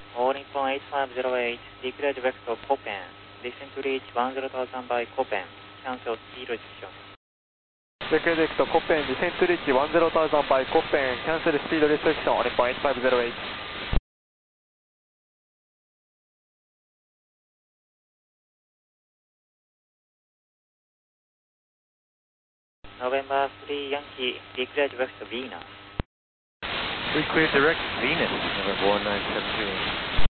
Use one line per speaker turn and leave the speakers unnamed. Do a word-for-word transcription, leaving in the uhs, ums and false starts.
All Nippon eight five zero eight, declared vector Copen. Descent to reach one zero thousand by Copen. Cancel speed restriction.
Declared vector Copen, descent to reach one zero thousand by Copen. Cancel speed restriction. All Nippon eight five zero eight.
November three Yankee, declared vector Venus.
We cleared direct Venus, November one nine seven two.